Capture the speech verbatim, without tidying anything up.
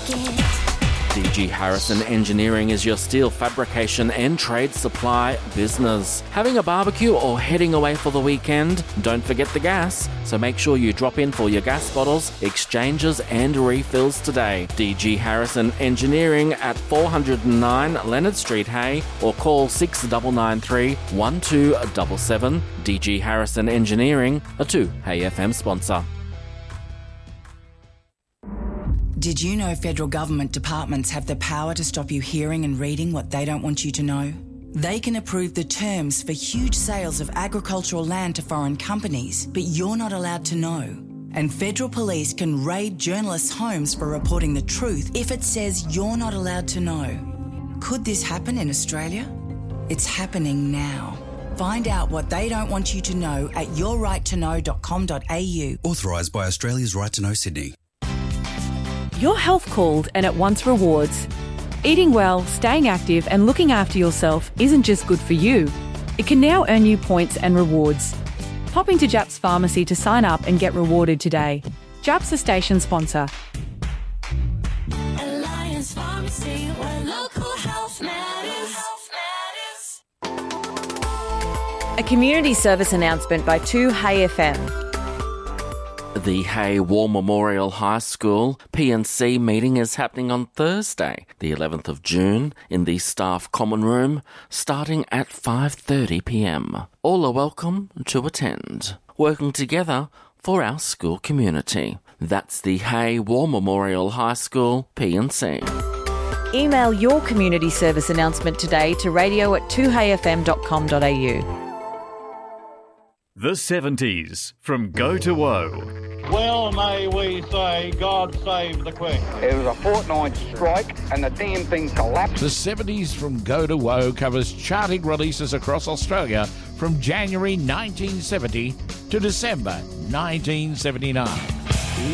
D G Harrison Engineering is your steel fabrication and trade supply business. Having a barbecue or heading away for the weekend? Don't forget the gas, so make sure you drop in for your gas bottles, exchanges and refills today. D G Harrison Engineering at four oh nine Leonard Street, Hay, or call six nine nine three, one two seven seven. D G Harrison Engineering, a two Hay F M sponsor. Did you know federal government departments have the power to stop you hearing and reading what they don't want you to know? They can approve the terms for huge sales of agricultural land to foreign companies, but you're not allowed to know. And federal police can raid journalists' homes for reporting the truth if it says you're not allowed to know. Could this happen in Australia? It's happening now. Find out what they don't want you to know at your right to know dot com dot a u. Authorised by Australia's Right to Know Sydney. Your health called and it wants rewards. Eating well, staying active and looking after yourself isn't just good for you. It can now earn you points and rewards. Pop into Japs Pharmacy to sign up and get rewarded today. Japs a station sponsor. Alliance Pharmacy, where local health matters. A community service announcement by two Hay F M. The Hay War Memorial High School P and C meeting is happening on Thursday, the eleventh of June, in the staff common room, starting at five thirty p m. All are welcome to attend, working together for our school community. That's the Hay War Memorial High School P and C. Email your community service announcement today to radio at two hay f m dot com dot a u. The seventies from Go to Woe. Well, may we say, God save the Queen. It was a fortnight strike and the damn thing collapsed. The seventies from Go to Woe covers charting releases across Australia from January nineteen seventy to December nineteen seventy-nine.